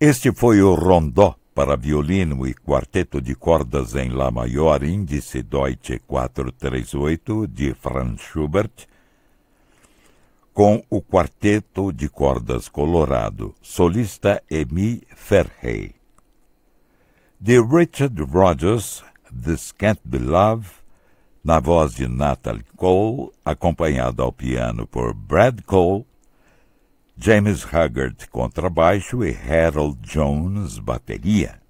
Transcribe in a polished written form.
Este foi o Rondó para violino e quarteto de cordas em Lá maior, índice Deutsche 438, de Franz Schubert, com o quarteto de cordas Colorado, solista Emi Ferrey. De Richard Rodgers, This Can't Be Love, na voz de Natalie Cole, acompanhado ao piano por Brad Cole, James Haggard contrabaixo e Harold Jones bateria.